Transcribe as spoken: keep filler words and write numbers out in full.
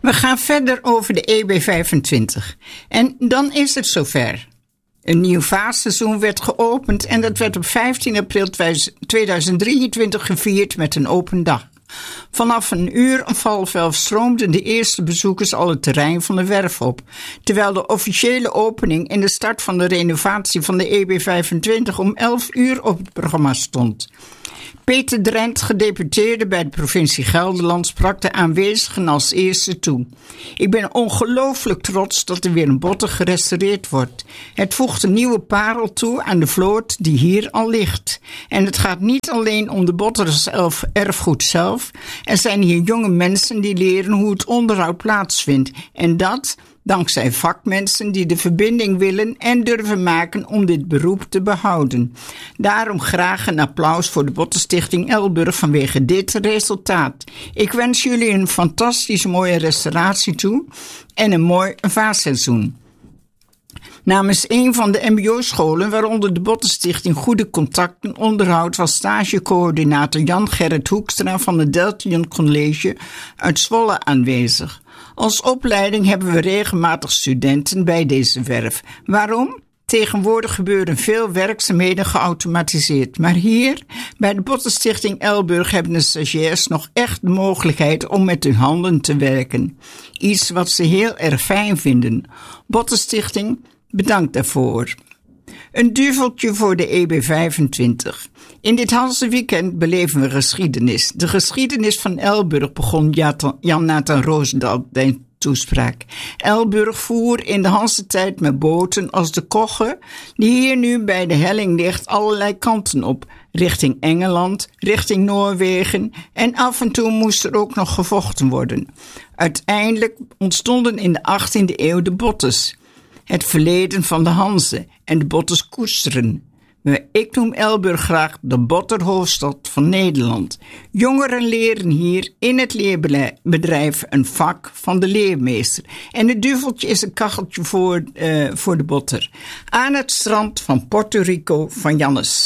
We gaan verder over de E B vijfentwintig. En dan is het zover. Een nieuw vaarseizoen werd geopend en dat werd op vijftien april tweeduizend drieëntwintig gevierd met een open dag. Vanaf een uur of half elf stroomden de eerste bezoekers al het terrein van de werf op, terwijl de officiële opening en de start van de renovatie van de E B vijfentwintig om elf uur op het programma stond. Peter Drent, gedeputeerde bij de provincie Gelderland, sprak de aanwezigen als eerste toe. Ik ben ongelooflijk trots dat er weer een botter gerestaureerd wordt. Het voegt een nieuwe parel toe aan de vloot die hier al ligt. En het gaat niet alleen om de botter als erfgoed zelf. Er zijn hier jonge mensen die leren hoe het onderhoud plaatsvindt. En dat dankzij vakmensen die de verbinding willen en durven maken om dit beroep te behouden. Daarom graag een applaus voor de Botterstichting Elburg vanwege dit resultaat. Ik wens jullie een fantastisch mooie restauratie toe en een mooi vaarseizoen. Namens een van de mbo-scholen, waaronder de Botterstichting Goede Contacten onderhoudt, was stagecoördinator Jan-Gerrit Hoekstra van het Deltion College uit Zwolle aanwezig. Als opleiding hebben we regelmatig studenten bij deze werf. Waarom? Tegenwoordig gebeuren veel werkzaamheden geautomatiseerd. Maar hier, bij de Botterstichting Elburg, hebben de stagiairs nog echt de mogelijkheid om met hun handen te werken. Iets wat ze heel erg fijn vinden. Botterstichting, bedankt daarvoor. Een duveltje voor de E B vijfentwintig. In dit Hanse weekend beleven we geschiedenis. De geschiedenis van Elburg begon Jan-Nathan Roosendaal de toespraak. Elburg voer in de Hanse tijd met boten als de Kogge, die hier nu bij de helling ligt, allerlei kanten op. Richting Engeland, richting Noorwegen en af en toe moest er ook nog gevochten worden. Uiteindelijk ontstonden in de achttiende eeuw de bottes. Het verleden van de Hanze en de botters koesteren. Ik noem Elburg graag de botterhoofdstad van Nederland. Jongeren leren hier in het leerbedrijf een vak van de leermeester. En het duveltje is een kacheltje voor, uh, voor de botter. Aan het strand van Puerto Rico van Jannes.